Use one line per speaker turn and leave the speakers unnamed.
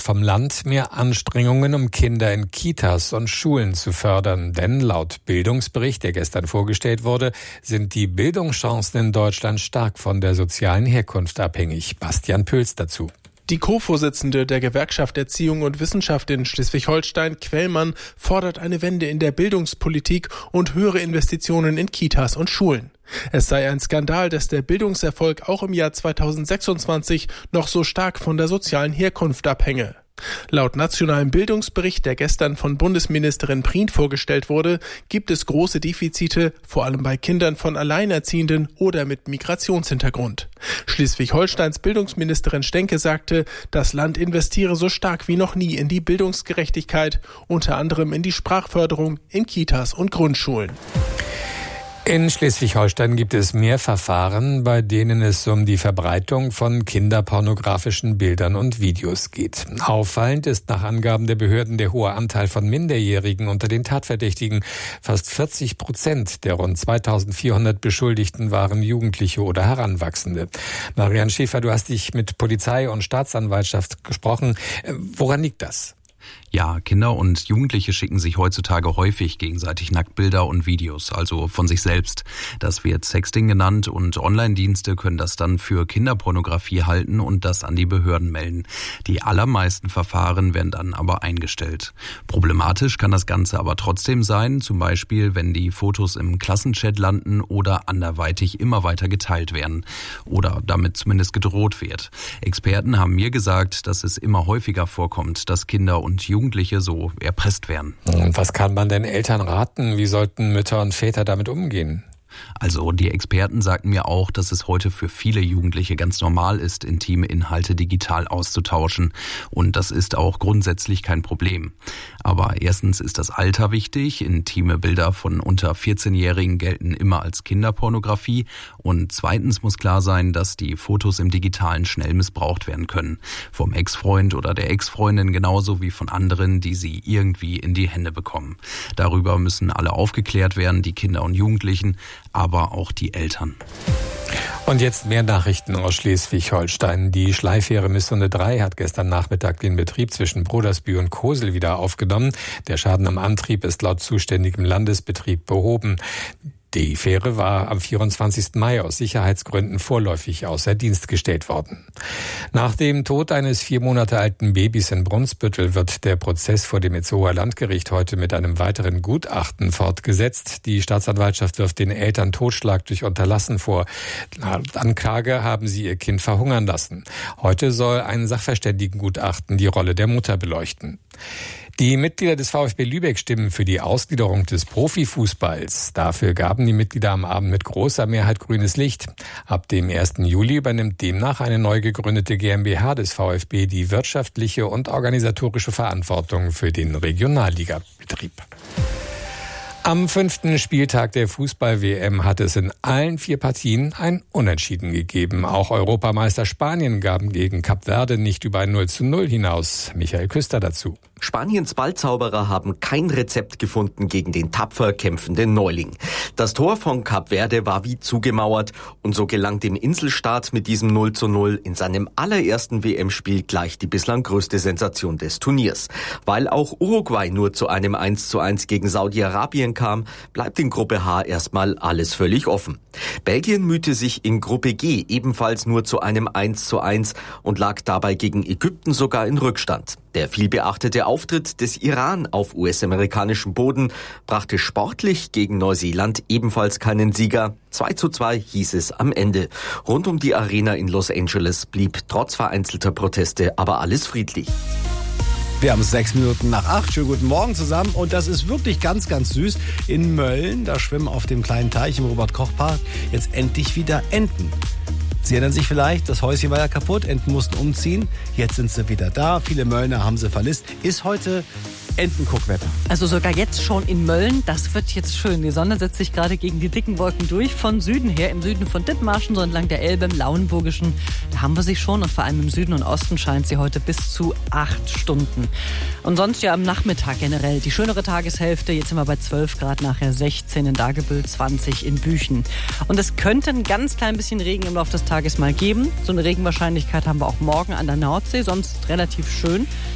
vom Land mehr Anstrengungen, um Kinder in Kitas und Schulen zu fördern. Denn laut Bildungsbericht, der gestern vorgestellt wurde, sind die Bildungschancen in Deutschland stark von der sozialen Herkunft abhängig. Bastian Pöls dazu.
Die Co-Vorsitzende der Gewerkschaft Erziehung und Wissenschaft in Schleswig-Holstein, Quellmann, fordert eine Wende in der Bildungspolitik und höhere Investitionen in Kitas und Schulen. Es sei ein Skandal, dass der Bildungserfolg auch im Jahr 2026 noch so stark von der sozialen Herkunft abhänge. Laut nationalem Bildungsbericht, der gestern von Bundesministerin Prien vorgestellt wurde, gibt es große Defizite, vor allem bei Kindern von Alleinerziehenden oder mit Migrationshintergrund. Schleswig-Holsteins Bildungsministerin Stenke sagte, das Land investiere so stark wie noch nie in die Bildungsgerechtigkeit, unter anderem in die Sprachförderung in Kitas und Grundschulen.
In Schleswig-Holstein gibt es mehr Verfahren, bei denen es um die Verbreitung von kinderpornografischen Bildern und Videos geht. Auffallend ist nach Angaben der Behörden der hohe Anteil von Minderjährigen unter den Tatverdächtigen. Fast 40% der rund 2400 Beschuldigten waren Jugendliche oder Heranwachsende. Marianne Schäfer, du hast dich mit Polizei und Staatsanwaltschaft gesprochen. Woran liegt das?
Ja, Kinder und Jugendliche schicken sich heutzutage häufig gegenseitig Nacktbilder und Videos, also von sich selbst. Das wird Sexting genannt und Online-Dienste können das dann für Kinderpornografie halten und das an die Behörden melden. Die allermeisten Verfahren werden dann aber eingestellt. Problematisch kann das Ganze aber trotzdem sein, zum Beispiel wenn die Fotos im Klassenchat landen oder anderweitig immer weiter geteilt werden oder damit zumindest gedroht wird. Experten haben mir gesagt, dass es immer häufiger vorkommt, dass Kinder und Jugendliche so erpresst werden.
Und was kann man denn Eltern raten? Wie sollten Mütter und Väter damit umgehen?
Also die Experten sagten mir auch, dass es heute für viele Jugendliche ganz normal ist, intime Inhalte digital auszutauschen. Und das ist auch grundsätzlich kein Problem. Aber erstens ist das Alter wichtig. Intime Bilder von unter 14-Jährigen gelten immer als Kinderpornografie. Und zweitens muss klar sein, dass die Fotos im Digitalen schnell missbraucht werden können. Vom Ex-Freund oder der Ex-Freundin genauso wie von anderen, die sie irgendwie in die Hände bekommen. Darüber müssen alle aufgeklärt werden, die Kinder und Jugendlichen, aber auch die Eltern.
Und jetzt mehr Nachrichten aus Schleswig-Holstein. Die Schleifähre Missunde 3 hat gestern Nachmittag den Betrieb zwischen Brodersbü und Kosel wieder aufgenommen. Der Schaden am Antrieb ist laut zuständigem Landesbetrieb behoben. Die Fähre war am 24. Mai aus Sicherheitsgründen vorläufig außer Dienst gestellt worden. Nach dem Tod eines 4 Monate alten Babys in Brunsbüttel wird der Prozess vor dem Itzehoer Landgericht heute mit einem weiteren Gutachten fortgesetzt. Die Staatsanwaltschaft wirft den Eltern Totschlag durch Unterlassen vor. Laut Anklage haben sie ihr Kind verhungern lassen. Heute soll ein Sachverständigengutachten die Rolle der Mutter beleuchten. Die Mitglieder des VfB Lübeck stimmen für die Ausgliederung des Profifußballs. Dafür gaben die Mitglieder am Abend mit großer Mehrheit grünes Licht. Ab dem 1. Juli übernimmt demnach eine neu gegründete GmbH des VfB die wirtschaftliche und organisatorische Verantwortung für den Regionalligabetrieb. Am 5. Spieltag der Fußball-WM hat es in allen 4 Partien ein Unentschieden gegeben. Auch Europameister Spanien gaben gegen Kap Verde nicht über ein 0:0 hinaus. Michael Küster dazu.
Spaniens Ballzauberer haben kein Rezept gefunden gegen den tapfer kämpfenden Neuling. Das Tor von Kap Verde war wie zugemauert und so gelang dem Inselstaat mit diesem 0:0 in seinem allerersten WM-Spiel gleich die bislang größte Sensation des Turniers. Weil auch Uruguay nur zu einem 1:1 gegen Saudi-Arabien kam, bleibt in Gruppe H erstmal alles völlig offen. Belgien mühte sich in Gruppe G ebenfalls nur zu einem 1:1 und lag dabei gegen Ägypten sogar in Rückstand. Der vielbeachtete Auftritt des Iran auf US-amerikanischem Boden brachte sportlich gegen Neuseeland ebenfalls keinen Sieger. 2:2 hieß es am Ende. Rund um die Arena in Los Angeles blieb trotz vereinzelter Proteste aber alles friedlich.
Wir haben 6 Minuten nach 8. Schönen guten Morgen zusammen. Und das ist wirklich ganz, ganz süß. In Mölln, da schwimmen auf dem kleinen Teich im Robert-Koch-Park jetzt endlich wieder Enten. Sie erinnern sich vielleicht, das Häuschen war ja kaputt, Enten mussten umziehen. Jetzt sind sie wieder da. Viele Möllner haben sie vermisst. Ist heute Entenguckwetter.
Also sogar jetzt schon in Mölln, das wird jetzt schön. Die Sonne setzt sich gerade gegen die dicken Wolken durch. Von Süden her, im Süden von Dithmarschen, so entlang der Elbe, im Lauenburgischen, da haben wir sie schon. Und vor allem im Süden und Osten scheint sie heute bis zu 8 Stunden. Und sonst ja am Nachmittag generell die schönere Tageshälfte. Jetzt sind wir bei 12 Grad, nachher 16 in Dagebüll, 20 in Büchen. Und es könnte ein ganz klein bisschen Regen im Laufe des Tages mal geben. So eine Regenwahrscheinlichkeit haben wir auch morgen an der Nordsee, sonst relativ schön.